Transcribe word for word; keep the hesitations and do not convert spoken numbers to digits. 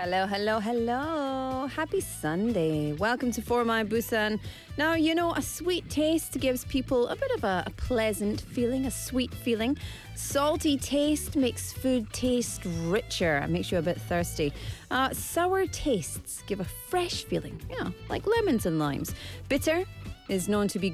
Hello, hello, hello. Happy Sunday. Welcome to For My Busan. Now, you know, a sweet taste gives people a bit of a, a pleasant feeling, a sweet feeling. Salty taste makes food taste richer and makes you a bit thirsty. Uh, sour tastes give a fresh feeling, yeah, like lemons and limes. Bitter is known to be